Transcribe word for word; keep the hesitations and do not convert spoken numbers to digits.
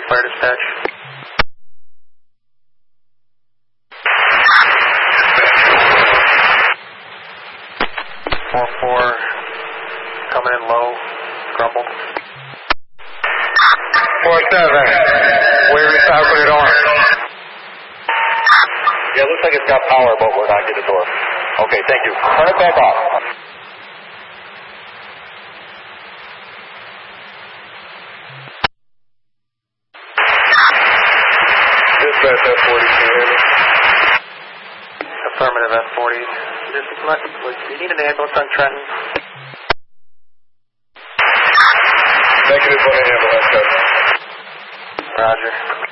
fire dispatch. four four, coming in low, grumbled. four seven, where is out the door? Yeah, it looks like it's got power, but we're not getting the door. Okay, thank you. Turn it back off. Dispatch F forty-two. Affirmative F forty. Just let, do you need an ambulance on Trenton? Negative, one ambulance. Roger.